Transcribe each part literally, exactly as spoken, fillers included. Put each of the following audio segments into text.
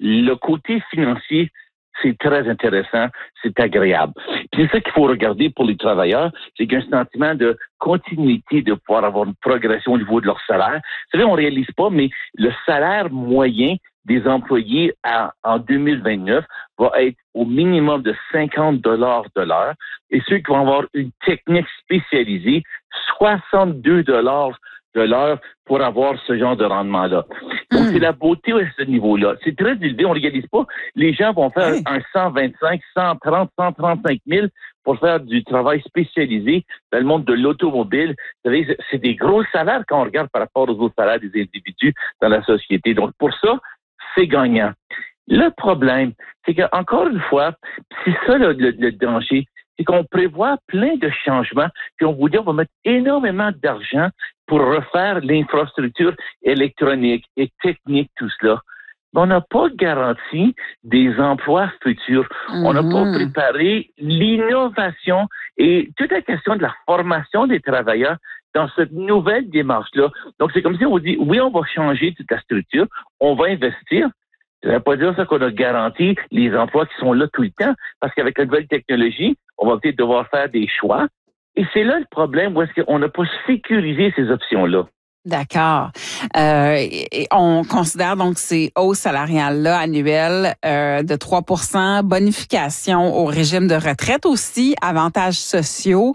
le côté financier, c'est très intéressant, c'est agréable. Puis c'est ça qu'il faut regarder pour les travailleurs, c'est qu'il y a un sentiment de continuité, de pouvoir avoir une progression au niveau de leur salaire. Vous savez, on réalise pas, mais le salaire moyen des employés à, en deux mille vingt-neuf va être au minimum de cinquante dollars de l'heure. Et ceux qui vont avoir une technique spécialisée, soixante-deux dollars de l'heure pour avoir ce genre de rendement-là. Donc, mm. c'est la beauté à ce niveau-là. C'est très élevé, on ne réalise pas. Les gens vont faire oui. un cent vingt-cinq, cent trente, cent trente-cinq mille pour faire du travail spécialisé dans le monde de l'automobile. Vous savez, c'est des gros salaires quand on regarde par rapport aux autres salaires des individus dans la société. Donc, pour ça, c'est gagnant. Le problème, c'est qu'encore une fois, c'est ça le, le, le danger, c'est qu'on prévoit plein de changements, puis on vous dit on va mettre énormément d'argent pour refaire l'infrastructure électronique et technique, tout cela. Mais on n'a pas garanti des emplois futurs. Mm-hmm. On n'a pas préparé l'innovation et toute la question de la formation des travailleurs dans cette nouvelle démarche-là. Donc, c'est comme si on vous dit, oui, on va changer toute la structure, on va investir. Ça ne veut pas dire ça qu'on a garanti les emplois qui sont là tout le temps, parce qu'avec la nouvelle technologie, on va peut-être devoir faire des choix. Et c'est là le problème, où est-ce qu'on n'a pas sécurisé ces options-là. D'accord. Euh, et on considère donc ces hausses salariales-là annuelles euh, de trois pour cent, bonification au régime de retraite aussi, avantages sociaux.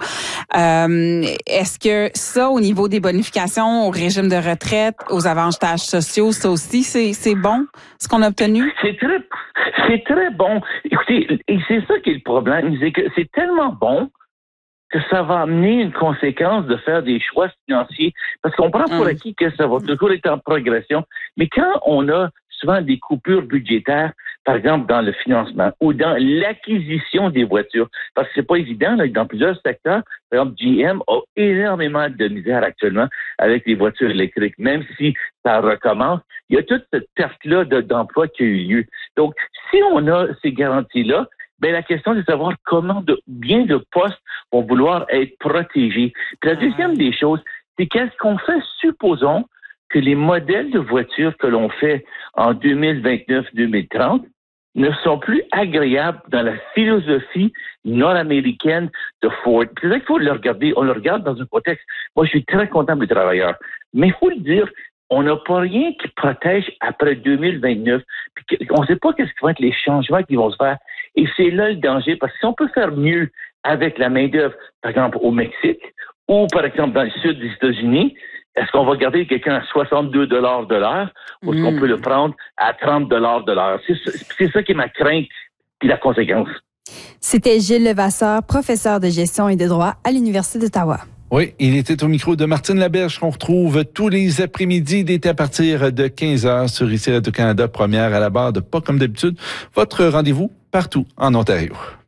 Euh, est-ce que ça, au niveau des bonifications au régime de retraite, aux avantages sociaux, ça aussi, c'est, c'est bon, ce qu'on a obtenu? C'est très, c'est très bon. Écoutez, et c'est ça qui est le problème, c'est que c'est tellement bon que ça va amener une conséquence de faire des choix financiers, parce qu'on prend pour acquis que ça va toujours être en progression. Mais quand on a souvent des coupures budgétaires, par exemple dans le financement ou dans l'acquisition des voitures, parce que c'est pas évident, là, dans plusieurs secteurs, par exemple, G M a énormément de misère actuellement avec les voitures électriques, même si ça recommence. Il y a toute cette perte-là de, d'emploi qui a eu lieu. Donc, si on a ces garanties-là, ben la question, c'est de savoir comment de, bien de postes vont vouloir être protégés. Puis la deuxième des choses, c'est qu'est-ce qu'on fait, supposons que les modèles de voitures que l'on fait en deux mille vingt-neuf deux mille trente ne sont plus agréables dans la philosophie nord-américaine de Ford. C'est ça qu'il faut le regarder. On le regarde dans un contexte. Moi, je suis très content des travailleurs. Mais il faut le dire, on n'a pas rien qui protège après deux mille vingt-neuf. Puis on ne sait pas qu'est-ce qui vont être les changements qui vont se faire. Et c'est là le danger, parce que si on peut faire mieux avec la main-d'œuvre, par exemple au Mexique, ou par exemple dans le sud des États-Unis, est-ce qu'on va garder quelqu'un à soixante-deux dollars de l'heure ou est-ce mmh. qu'on peut le prendre à trente dollars de l'heure? C'est, c'est ça qui est ma crainte et la conséquence. C'était Gilles Levasseur, professeur de gestion et de droit à l'Université d'Ottawa. Oui, il était au micro de Martine Laberge qu'on retrouve tous les après-midi. Il était à partir de quinze heures sur ici Radio-Canada, première à la barre de Pas comme d'habitude. Votre rendez-vous partout en Ontario.